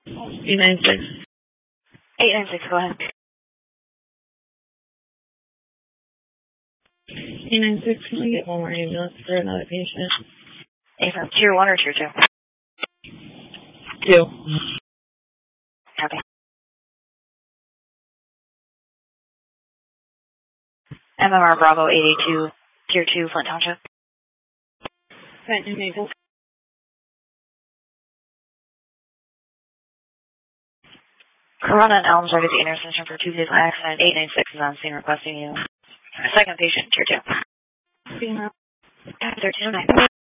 896. 896, go ahead. 896, can we get one more ambulance for another patient? From tier 1 or tier 2? 2. Okay. MMR Bravo 882, tier 2, Flint Township. Corona and Elms are at the intersection for 2 vehicle accident. 896 is on scene requesting you. Second patient, tier 2. 1309.